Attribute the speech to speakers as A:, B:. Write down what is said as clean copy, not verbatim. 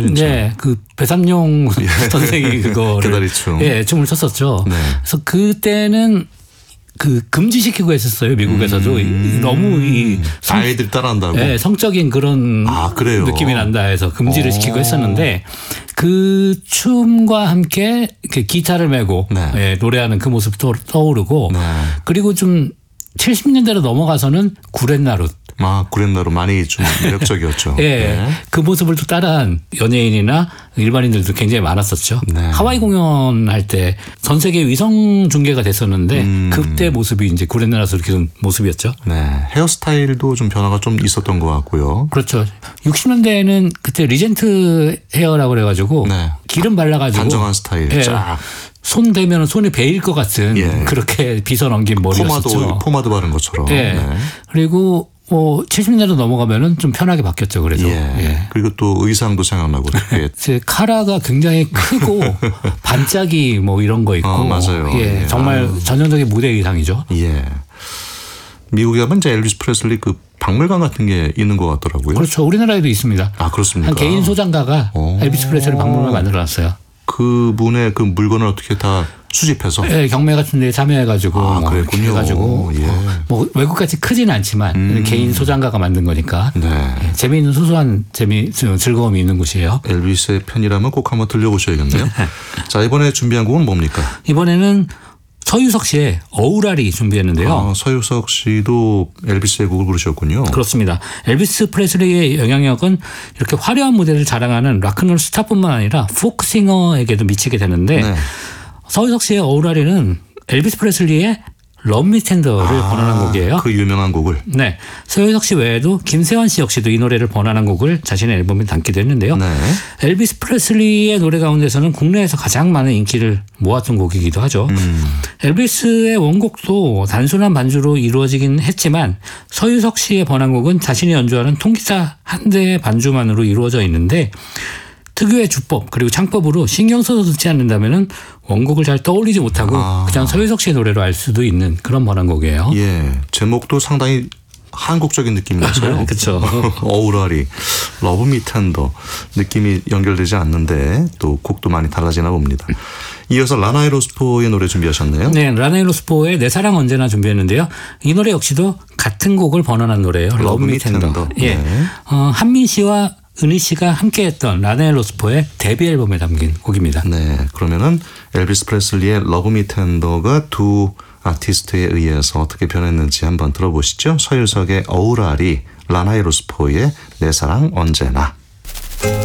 A: 진짜.
B: 네, 그 배삼룡 선생이 그거를
A: 개다리춤.
B: 예, 춤을 췄었죠.
A: 네.
B: 그래서 그때는 그 금지시키고 했었어요. 미국에서도 너무 이
A: 아이들이 따라한다고.
B: 예, 성적인 그런
A: 그래요?
B: 느낌이 난다 해서 금지를 시키고 했었는데 그 춤과 함께 이렇게 기타를 메고
A: 네.
B: 예, 노래하는 그 모습이 떠오르고
A: 네.
B: 그리고 좀 70년대로 넘어가서는 구렛나룻.
A: 구렛나루 많이 좀 매력적이었죠.
B: 예,
A: 네.
B: 그 모습을 또 따라한 연예인이나 일반인들도 굉장히 많았었죠.
A: 네.
B: 하와이 공연할 때 전 세계 위성 중계가 됐었는데 그때 모습이 이제 구렛나룻으로 이렇게 모습이었죠.
A: 네. 헤어스타일도 좀 변화가 좀 있었던 것 같고요.
B: 그렇죠. 60년대에는 그때 리젠트 헤어라고 그래가지고
A: 네.
B: 기름 발라가지고
A: 단정한 스타일.
B: 예,
A: 쫙.
B: 손 대면 손이 베일 것 같은
A: 예.
B: 그렇게 빗어 넘긴 머리였었죠.
A: 포마드 바른 것처럼.
B: 예.
A: 네.
B: 그리고 70년대로 넘어가면은 좀 편하게 바뀌었죠. 그래서.
A: 예.
B: 예.
A: 그리고 또 의상도 생각나고 이렇게.
B: 제 카라가 굉장히 크고 반짝이 뭐 이런 거 있고.
A: 맞아요.
B: 예.
A: 예.
B: 정말 전형적인 무대 의상이죠.
A: 예. 미국에 가면 이제 엘비스 프레슬리 그 박물관 같은 게 있는 것 같더라고요.
B: 그렇죠. 우리나라에도 있습니다.
A: 그렇습니까?
B: 한 개인 소장가가 엘비스 프레슬리 박물관을 만들어놨어요.
A: 그분의 그 물건을 어떻게 다 수집해서.
B: 예, 경매 같은 데 참여해가지고. 뭐
A: 그랬군요.
B: 이렇게 해가지고.
A: 예.
B: 뭐 외국까지 크지는 않지만 개인 소장가가 만든 거니까.
A: 네.
B: 예, 재미있는 소소한 즐거움이 있는 곳이에요.
A: 엘비스의 팬이라면 꼭 한번 들려보셔야겠네요. 자, 이번에 준비한 곡은 뭡니까?
B: 이번에는 서유석 씨의 어우라리 준비했는데요.
A: 서유석 씨도 엘비스의 곡을 부르셨군요.
B: 그렇습니다. 엘비스 프레슬리의 영향력은 이렇게 화려한 무대를 자랑하는 락큰롤 스타뿐만 아니라 포크싱어에게도 미치게 되는데
A: 네.
B: 서유석 씨의 어우라리는 엘비스 프레슬리의 Love Me Tender를 번안한 곡이에요.
A: 그 유명한 곡을.
B: 네, 서유석 씨 외에도 김세환 씨 역시도 이 노래를 번안한 곡을 자신의 앨범에 담기도 했는데요.
A: 네.
B: 엘비스 프레슬리의 노래 가운데서는 국내에서 가장 많은 인기를 모았던 곡이기도 하죠. 엘비스의 원곡도 단순한 반주로 이루어지긴 했지만 서유석 씨의 번안곡은 자신이 연주하는 통기타 한 대의 반주만으로 이루어져 있는데 특유의 주법 그리고 창법으로 신경 써서 듣지 않는다면 원곡을 잘 떠올리지 못하고 그냥 서유석 씨의 노래로 알 수도 있는 그런 번안곡이에요.
A: 예, 제목도 상당히 한국적인 느낌이 나서요.
B: 그렇죠.
A: 어우라리, 러브 미 텐더 느낌이 연결되지 않는데 또 곡도 많이 달라지나 봅니다. 이어서 라나이 로스포의 노래 준비하셨네요.
B: 네, 라나이 로스포의 내 사랑 언제나 준비했는데요. 이 노래 역시도 같은 곡을 번안한 노래예요. 러브 미 텐더. 예,
A: 네.
B: 한민 씨와 은희 씨가 함께했던 라나이 로스포의 데뷔 앨범에 담긴 곡입니다.
A: 네, 그러면은 엘비스 프레슬리의 러브 미 텐더가 두 아티스트에 의해서 어떻게 변했는지 한번 들어보시죠. 서유석의 어우라리, 라나이 로스포의 내 사랑 언제나.